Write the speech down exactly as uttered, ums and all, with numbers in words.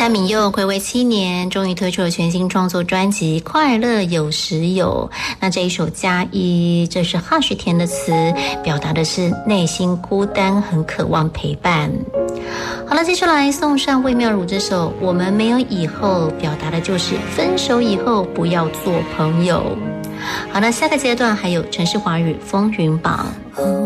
蔡旻佑睽违七年，终于推出了全新创作专辑《快乐有时有》。那这一首《加一》，这是哈许田的词，表达的是内心孤单，很渴望陪伴。好了，接下来送上魏妙如这首《我们没有以后》，表达的就是分手以后不要做朋友。好，那下个阶段还有城市华语风云榜。